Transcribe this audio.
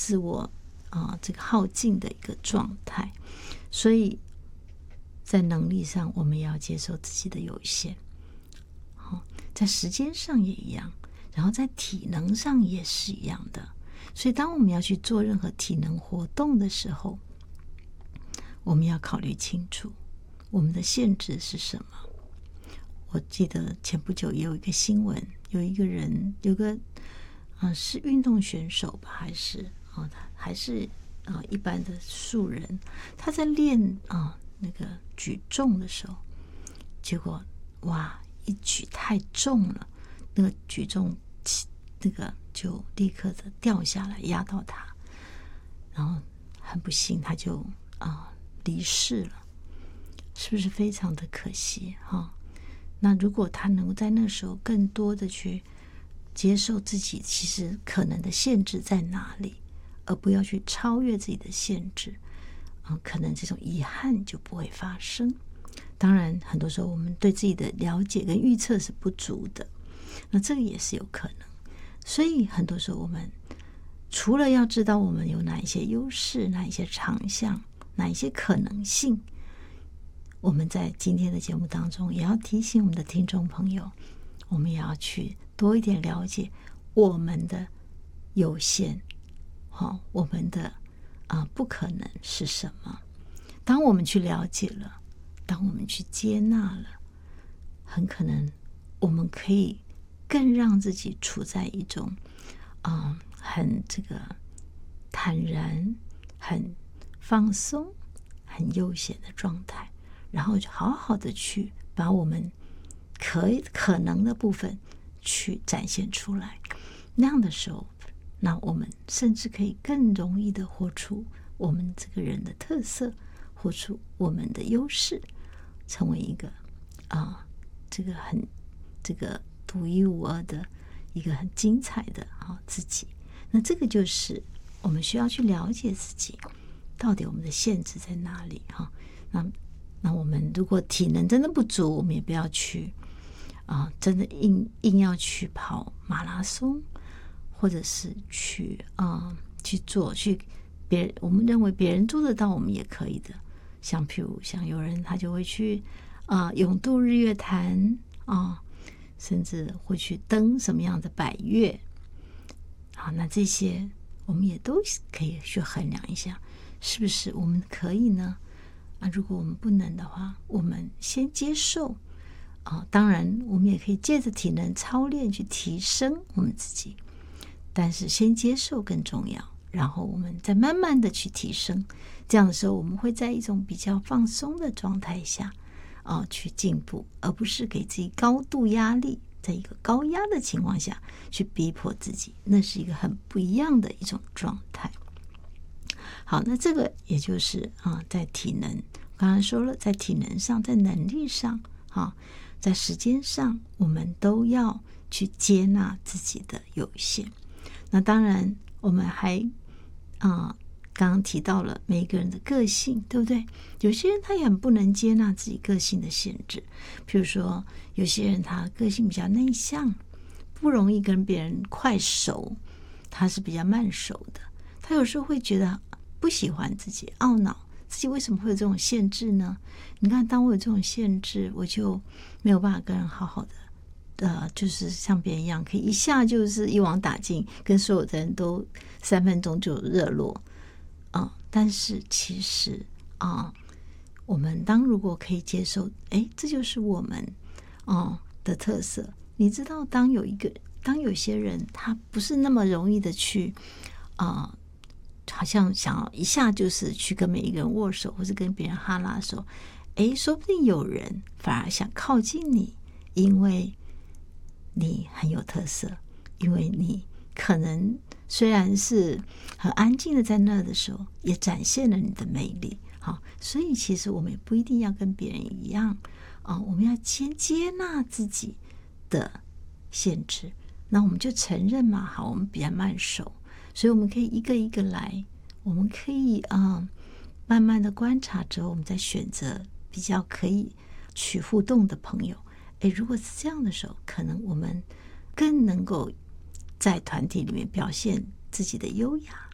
自我这个耗尽的一个状态。所以在能力上我们也要接受自己的有限，在时间上也一样，然后在体能上也是一样的。所以当我们要去做任何体能活动的时候，我们要考虑清楚我们的限制是什么。我记得前不久也有一个新闻，有一个人，有个是运动选手吧，还是一般的素人，他在练那个举重的时候，结果哇，一举太重了，那个举重那个就立刻的掉下来压到他，然后很不幸他就离世了，是不是非常的可惜那如果他能够在那时候更多的去接受自己其实可能的限制在哪里，而不要去超越自己的限制，可能这种遗憾就不会发生。当然很多时候我们对自己的了解跟预测是不足的，那这个也是有可能。所以很多时候我们除了要知道我们有哪一些优势，哪一些长项，哪一些可能性，我们在今天的节目当中也要提醒我们的听众朋友，我们也要去多一点了解我们的有限，我们的不可能是什么。当我们去了解了，当我们去接纳了，很可能我们可以更让自己处在一种很这个坦然、很放松、很悠闲的状态，然后好好的去把我们可能的部分去展现出来。那样的时候，那我们甚至可以更容易的活出我们这个人的特色，活出我们的优势，成为一个这个很这个独一无二的一个很精彩的自己。那这个就是我们需要去了解自己到底我们的限制在哪里那我们如果体能真的不足，我们也不要去真的硬要去跑马拉松，或者是去做我们认为别人做得到我们也可以的。譬如像有人他就会去泳渡日月潭甚至会去登什么样的百岳那这些我们也都可以去衡量一下，是不是我们可以呢？如果我们不能的话，我们先接受当然我们也可以借着体能操练去提升我们自己，但是先接受更重要，然后我们再慢慢的去提升。这样的时候我们会在一种比较放松的状态下去进步，而不是给自己高度压力，在一个高压的情况下去逼迫自己，那是一个很不一样的一种状态。好，那这个也就是在体能，刚才说了，在体能上，在能力上在时间上，我们都要去接纳自己的有限。那当然我们还刚刚提到了每一个人的个性，对不对？有些人他也很不能接纳自己个性的限制，譬如说有些人他个性比较内向，不容易跟别人快熟，他是比较慢熟的，他有时候会觉得不喜欢自己，懊恼自己为什么会有这种限制呢？你看当我有这种限制，我就没有办法跟人好好的就是像别人一样可以一下就是一网打尽，跟所有的人都3分钟就热络但是其实我们如果可以接受这就是我们的特色。你知道当有些人他不是那么容易的去好像想要一下就是去跟每一个人握手，或是跟别人哈拉手，说不定有人反而想靠近你，因为你很有特色，因为你可能虽然是很安静的在那的时候，也展现了你的魅力。所以其实我们也不一定要跟别人一样我们要先接纳自己的限制，那我们就承认嘛，好，我们比较慢熟，所以我们可以一个一个来，我们可以慢慢的观察之后，我们再选择比较可以去互动的朋友。如果是这样的时候，可能我们更能够在团体里面表现自己的优雅，